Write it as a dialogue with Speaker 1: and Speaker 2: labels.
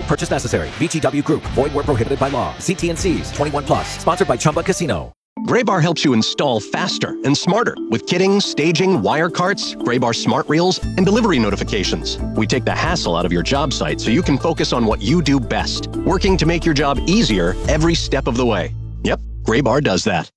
Speaker 1: purchase necessary. VGW Group. Void where prohibited by law. See T&Cs. 21 plus. Sponsored by Chumba Casino.
Speaker 2: Graybar helps you install faster and smarter with kitting, staging, wire carts, Graybar smart reels, and delivery notifications. We take the hassle out of your job site so you can focus on what you do best, working to make your job easier every step of the way. Yep, Graybar does that.